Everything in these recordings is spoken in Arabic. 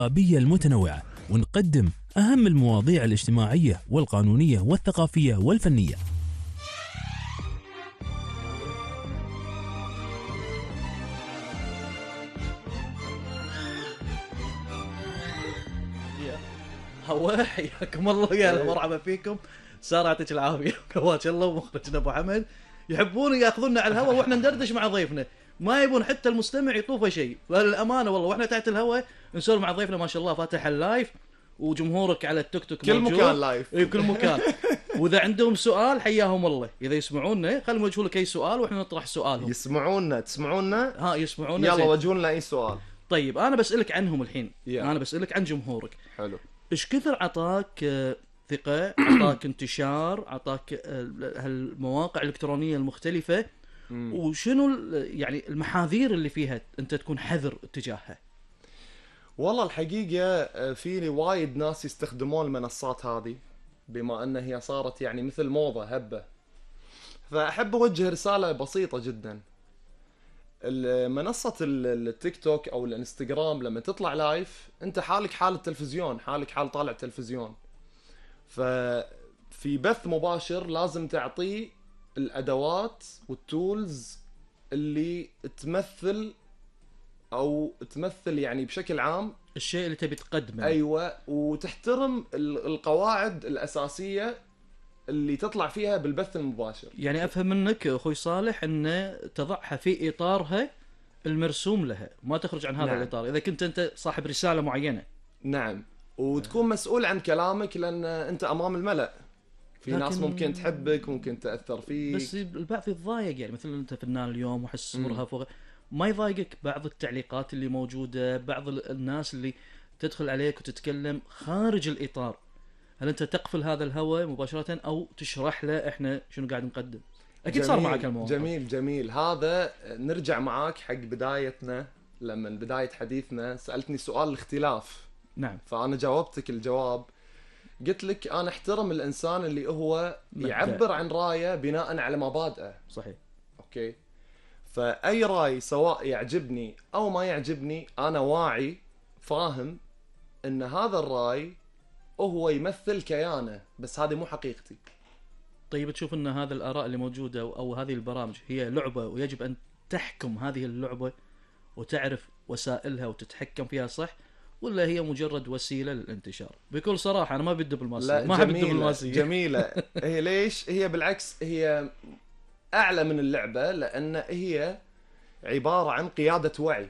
المتنوعة، ونقدم أهم المواضيع الاجتماعية والقانونية والثقافية والفنية. حياكم الله يا مرحبا فيكم. سارة يعطيك العافية. كواش الله ومخرجنا ابو حمد يحبون ياخذونا على الهواء واحنا ندردش مع ضيفنا، ما يبون حتى المستمع يطوفه شيء. فالامانه والله واحنا تحت الهواء نسولف مع ضيفنا ما شاء الله فاتح اللايف، وجمهورك على التيك توك كل موجود. مكان لايف كل مكان. واذا عندهم سؤال حياهم الله، اذا يسمعونا خلينا نوجهوا لك اي سؤال واحنا نطرح سؤالهم. تسمعونا يسمعونا يلا وجهوا لنا اي سؤال. طيب انا بسالك عنهم الحين. انا بسالك عن جمهورك. حلو. ايش كثر عطاك ثقة، عطاك انتشار، عطاك هالمواقع الإلكترونية المختلفة، وشنو يعني المحاذير اللي فيها أنت تكون حذر تجاهها؟ والله الحقيقة فيني وايد ناس يستخدمون المنصات هذه بما أنها هي صارت يعني مثل موضة هبة، فأحب أوجه رسالة بسيطة جدا. منصة التيك توك أو الانستغرام لما تطلع لايف أنت حالك حال التلفزيون، حالك حال طالع تلفزيون، ففي بث مباشر لازم تعطيه الأدوات والتولز اللي تمثل يعني بشكل عام الشيء اللي تبي تقدمه. أيوة، وتحترم القواعد الأساسية اللي تطلع فيها بالبث المباشر. يعني أفهم منك أخوي صالح أن تضعها في إطارها المرسوم لها، ما تخرج عن هذا نعم. الإطار إذا كنت أنت صاحب رسالة معينة. نعم، وتكون مسؤول عن كلامك لأن أنت أمام الملأ، في ناس ممكن تحبك ممكن تأثر فيك، بس البعض يتضايق. يعني مثل أنت فنان اليوم وحس مرهف ما يضايقك بعض التعليقات اللي موجودة، بعض الناس اللي تدخل عليك وتتكلم خارج الإطار؟ هل أنت تقفل هذا الهوى مباشرة أو تشرح له إحنا شنو قاعد نقدم؟ أكيد صار معك الموضوع. جميل. هذا نرجع معاك حق بدايتنا، لما بداية حديثنا سألتني سؤال الاختلاف. نعم. فأنا جاوبتك الجواب، قلت لك أنا احترم الإنسان اللي هو يعبر عن رأيه بناء على مبادئه. صحيح. أوكي. فأي رأي سواء يعجبني أو ما يعجبني أنا واعي فاهم إن هذا الرأي هو يمثل كيانه، بس هذه مو حقيقتي. طيب تشوف ان هذا الآراء اللي موجودة او هذه البرامج هي لعبة ويجب ان تحكم هذه اللعبة وتعرف وسائلها وتتحكم فيها صح، ولا هي مجرد وسيلة للانتشار؟ بكل صراحة انا ما بدي الدبلوماسية، ما احب الدبلوماسية. جميلة. هي ليش؟ هي بالعكس هي اعلى من اللعبة، لان هي عبارة عن قيادة وعي.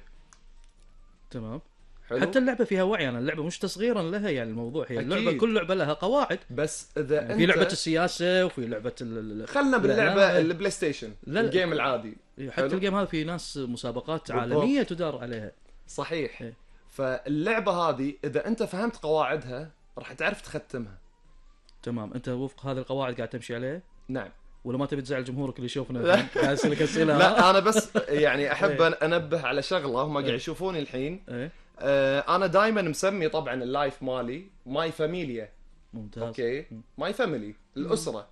تمام. حلو؟ حتى اللعبة فيها وعي. أنا اللعبة مش تصغيرا لها، يعني الموضوع هي اللعبة، كل لعبة لها قواعد. بس إذا يعني في لعبة السياسة وفي لعبة خلنا باللعبة البلاي ستيشن، الجيم العادي. حتى الجيم هذا في ناس مسابقات عالمية تدار عليها. صحيح. فاللعبة هذه إذا أنت فهمت قواعدها راح تعرف تختمها. تمام. أنت وفق هذه القواعد قاعد تمشي عليها؟ نعم. ولا ما تبي تزعل جمهورك اللي يشوفنا قاعد أسألك أسئلة؟ لا أنا بس يعني أحب أنبه على شغلة، هم قاعد يشوفوني الحين. أنا دايما مسمي طبعا اللايف مالي ماي فاميليا. ممتاز. أوكي. ماي فاميلي، الأسرة.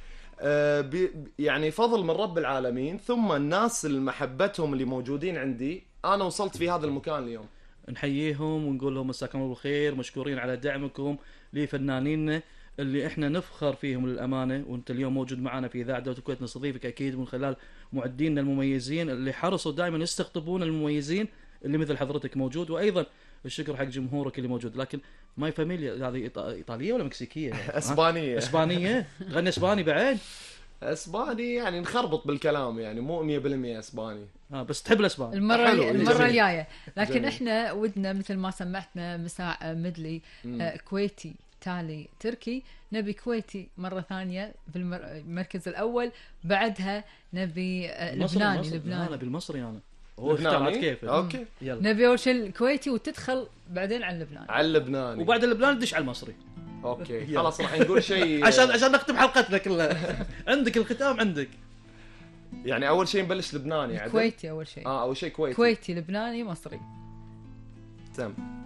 يعني فضل من رب العالمين ثم الناس المحبتهم اللي موجودين عندي أنا وصلت في هذا المكان اليوم. نحييهم ونقول لهم مساكم الله بالخير، مشكورين على دعمكم لفنانيننا اللي احنا نفخر فيهم للأمانة. وانت اليوم موجود معنا في إذاعة دولة الكويت، نستضيفك أكيد من خلال معديننا المميزين اللي حرصوا دائما يستقطبون المميزين اللي مثل حضرتك موجود. وأيضا الشكر حق جمهورك اللي موجود. لكن ماي فاميليا هذه إيطالية ولا مكسيكية؟ أسبانية. إسبانية؟ تغني إسباني بعد؟ اسباني يعني نخربط بالكلام، يعني مو 100% اسباني. بس تحب الاسباني. المره الجايه. لكن جميل. احنا ودنا مثل ما سمعتنا مساء مدلي كويتي تالي تركي، نبي كويتي مره ثانيه بالمركز الاول، بعدها نبي لبناني. انا بالمصري انا هو اختار كيف. اوكي يلا نبي اول شيء الكويتي وتدخل بعدين على اللبناني وبعد اللبناني ندش على المصري. اوكي خلاص راح نقول شيء عشان نختم حلقتنا كلها. عندك الختام عندك. يعني اول شيء نبلش لبناني كويتي اول شيء. اول شيء كويتي لبناني مصري. تم.